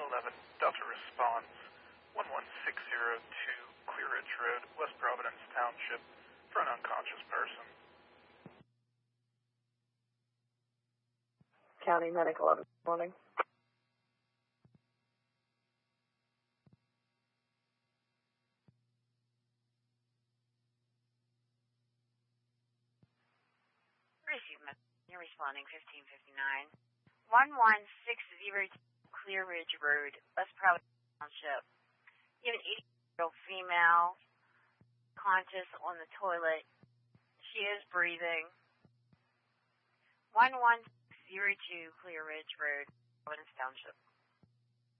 11, Delta response, 11602 Clear Ridge Road, West Providence Township, for an unconscious person. County Medic 11, morning. You're responding 1559. 11602 Clear Ridge Road, West Providence Township. You have an 80-year-old female conscious on the toilet. She is breathing. 11602 Clear Ridge Road, Providence Township.